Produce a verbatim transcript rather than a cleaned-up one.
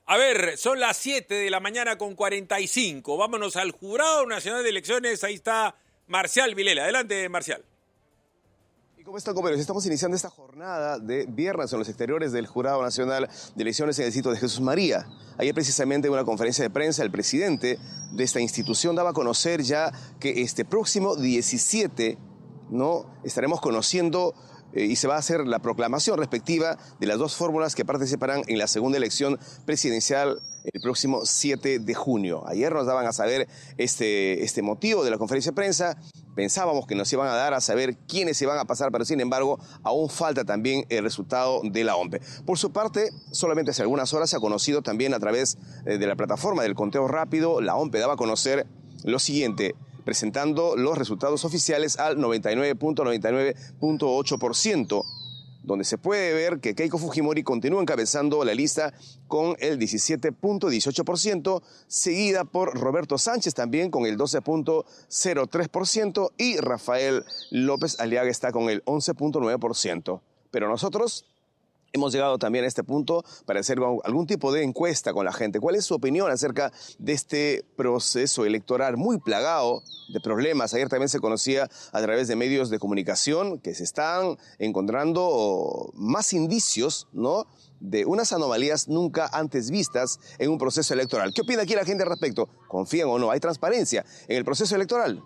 A ver, son las siete de la mañana con cuarenta y cinco. Vámonos al Jurado Nacional de Elecciones. Ahí está Marcial Vilela. Adelante, Marcial. ¿Y cómo están, compañeros? Estamos iniciando esta jornada de viernes en los exteriores del Jurado Nacional de Elecciones en el sitio de Jesús María. Ayer precisamente en una conferencia de prensa el presidente de esta institución daba a conocer ya que este próximo diecisiete, ¿no?, estaremos conociendo eh, y se va a hacer la proclamación respectiva de las dos fórmulas que participarán en la segunda elección presidencial el próximo siete de junio. Ayer nos daban a saber este, este motivo de la conferencia de prensa. Pensábamos que nos iban a dar a saber quiénes se van a pasar, pero sin embargo aún falta también el resultado de la O M P E. Por su parte, solamente hace algunas horas se ha conocido también a través de la plataforma del conteo rápido. La O M P E daba a conocer lo siguiente, presentando los resultados oficiales al noventa y nueve punto noventa y nueve punto ocho por ciento, donde se puede ver que Keiko Fujimori continúa encabezando la lista con el diecisiete punto dieciocho por ciento, seguida por Roberto Sánchez también con el doce punto cero tres por ciento y Rafael López Aliaga está con el once punto nueve por ciento. Pero nosotros hemos llegado también a este punto para hacer algún tipo de encuesta con la gente. ¿Cuál es su opinión acerca de este proceso electoral muy plagado de problemas? Ayer también se conocía a través de medios de comunicación que se están encontrando más indicios, ¿no?, de unas anomalías nunca antes vistas en un proceso electoral. ¿Qué opina aquí la gente al respecto? ¿Confían o no? ¿Hay transparencia en el proceso electoral?